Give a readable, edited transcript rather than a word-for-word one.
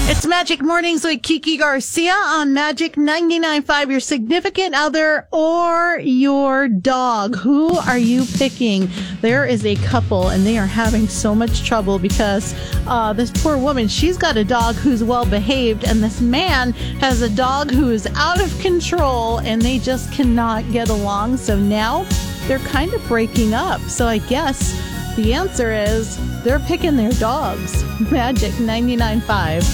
It's Magic Mornings with Kiki Garcia on Magic 99.5. Your significant other or your dog. Who are you picking? There is a couple and they are having so much trouble because this poor woman, she's got a dog who's well behaved and this man has a dog who is out of control and they just cannot get along. So now they're kind of breaking up. So I guess the answer is they're picking their dogs. Magic 99.5.